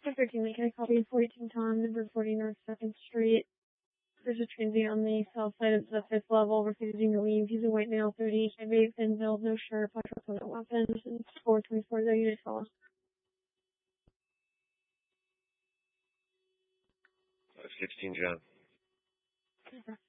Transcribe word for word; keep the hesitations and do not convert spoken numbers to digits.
thirteen, can I copy forty-two Tom, number forty North second Street? There's a transient on the south side of the fifth level, refusing to leave. He's a white male, thirty, high vape, thin build, no shirt, pocket, no weapons, and four twenty-four, the unit call. five sixteen, John. Okay.